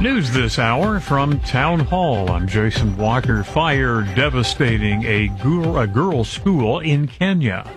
News this hour from Town Hall. I'm Jason Walker. Fire devastating a girls' school in Kenya.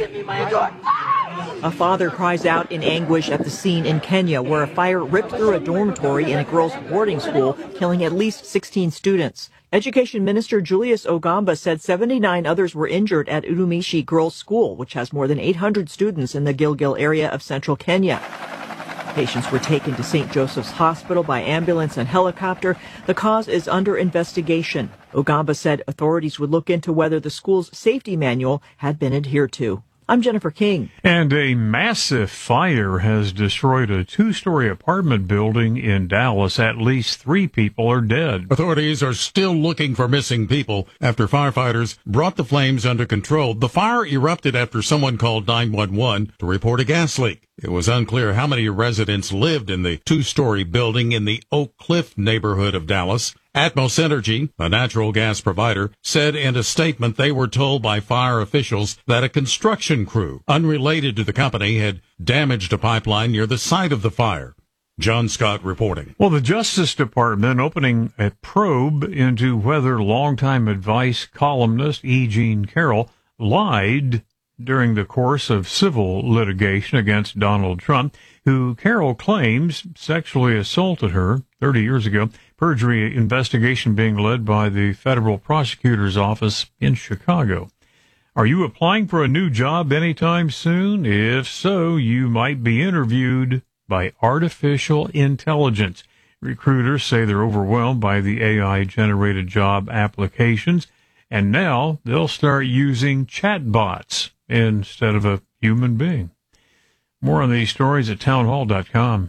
A father cries out in anguish at the scene in Kenya where a fire ripped through a dormitory in a girls' boarding school, killing at least 16 students. Education Minister Julius Ogamba said 79 others were injured at Udumishi Girls' School, which has more than 800 students in the Gilgil area of central Kenya. Patients were taken to St. Joseph's Hospital by ambulance and helicopter. The cause is under investigation. Ogamba said authorities would look into whether the school's safety manual had been adhered to. I'm Jennifer King. And a massive fire has destroyed a two-story apartment building in Dallas. At least 3 people are dead. Authorities are still looking for missing people after firefighters brought the flames under control. The fire erupted after someone called 911 to report a gas leak. It was unclear how many residents lived in the two-story building in the Oak Cliff neighborhood of Dallas. Atmos Energy, a natural gas provider, said in a statement they were told by fire officials that a construction crew unrelated to the company had damaged a pipeline near the site of the fire. John Scott reporting. Well, the Justice Department opening a probe into whether longtime advice columnist E. Jean Carroll lied during the course of civil litigation against Donald Trump, who Carroll claims sexually assaulted her 30 years ago. Perjury investigation being led by the federal prosecutor's office in Chicago. Are you applying for a new job anytime soon? If so, you might be interviewed by artificial intelligence. Recruiters say they're overwhelmed by the AI-generated job applications, and now they'll start using chatbots instead of a human being. More on these stories at townhall.com.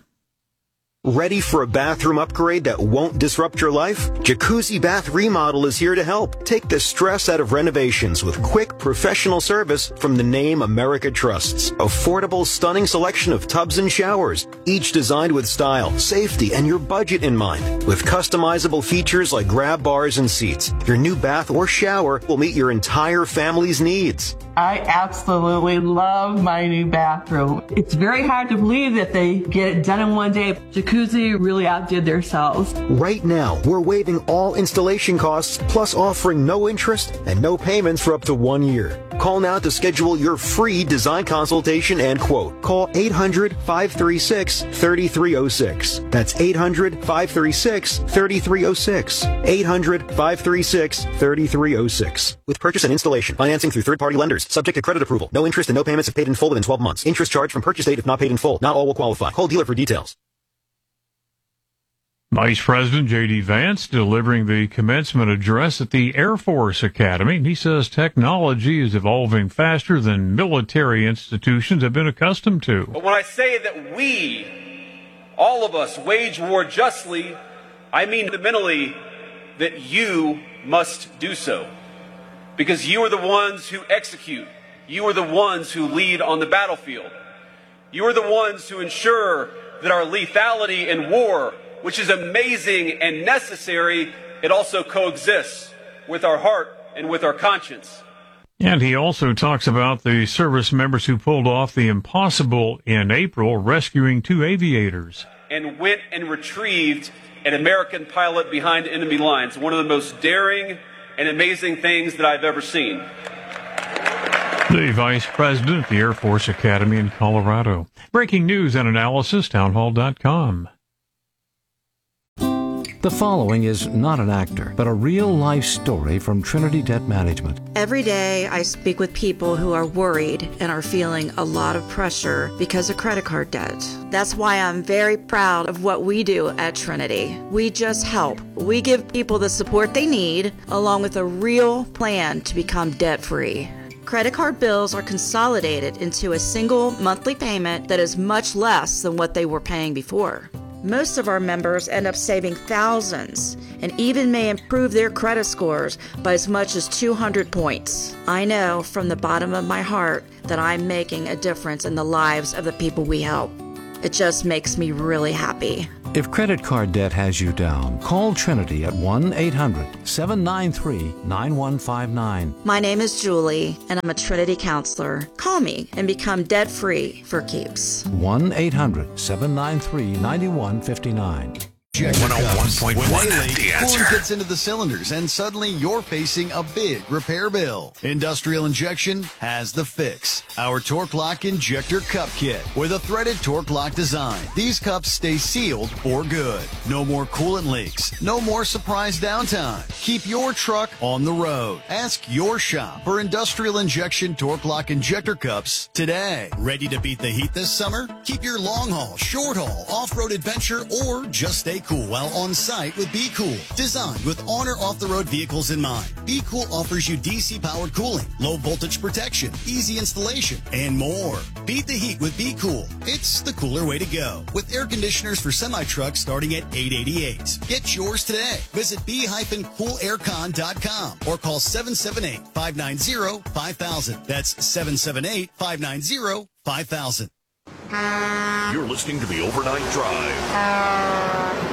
Ready for a bathroom upgrade that won't disrupt your life? Jacuzzi Bath Remodel is here to help. Take the stress out of renovations with quick, professional service from the name America trusts. Affordable, stunning selection of tubs and showers, each designed with style, safety, and your budget in mind. With customizable features like grab bars and seats, your new bath or shower will meet your entire family's needs. I absolutely love my new bathroom. It's very hard to believe that they get it done in one day. Jacuzzi really outdid themselves. Right now, we're waiving all installation costs, plus offering no interest and no payments for up to 1 year. Call now to schedule your free design consultation and quote. Call 800-536-3306. That's 800-536-3306. 800-536-3306. With purchase and installation, financing through third-party lenders, subject to credit approval. No interest and no payments if paid in full within 12 months. Interest charged from purchase date if not paid in full. Not all will qualify. Call dealer for details. Vice President J.D. Vance delivering the commencement address at the Air Force Academy. He says technology is evolving faster than military institutions have been accustomed to. But when I say that we, all of us, wage war justly, I mean fundamentally that you must do so. Because you are the ones who execute. You are the ones who lead on the battlefield. You are the ones who ensure that our lethality in war, which is amazing and necessary, it also coexists with our heart and with our conscience. And he also talks about the service members who pulled off the impossible in April, rescuing 2 aviators. And went and retrieved an American pilot behind enemy lines. One of the most daring and amazing things that I've ever seen. The Vice President at the Air Force Academy in Colorado. Breaking news and analysis, townhall.com. The following is not an actor, but a real-life story from Trinity Debt Management. Every day I speak with people who are worried and are feeling a lot of pressure because of credit card debt. That's why I'm very proud of what we do at Trinity. We just help. We give people the support they need, along with a real plan to become debt-free. Credit card bills are consolidated into a single monthly payment that is much less than what they were paying before. Most of our members end up saving thousands and even may improve their credit scores by as much as 200 points. I know from the bottom of my heart that I'm making a difference in the lives of the people we help. It just makes me really happy. If credit card debt has you down, call Trinity at 1-800-793-9159. My name is Julie, and I'm a Trinity counselor. Call me and become debt-free for keeps. 1-800-793-9159. 101.1, when they leak, The Answer. coolant gets into the cylinders and suddenly you're facing a big repair bill. Industrial Injection has the fix. Our Torque Lock Injector Cup Kit with a threaded Torque Lock design. These cups stay sealed for good. No more coolant leaks. No more surprise downtime. Keep your truck on the road. Ask your shop for Industrial Injection Torque Lock Injector Cups today. Ready to beat the heat this summer? Keep your long haul, short haul, off-road adventure, or just stay cool while on site with Be Cool. Designed with on or off-the-road vehicles in mind, Be Cool offers you DC-powered cooling, low voltage protection, easy installation, and more. Beat the heat with Be Cool. It's the cooler way to go. With air conditioners for semi-trucks starting at $888. Get yours today. Visit b-coolaircon.com or call 778-590-5000. That's 778-590-5000. You're listening to The Overnight Drive.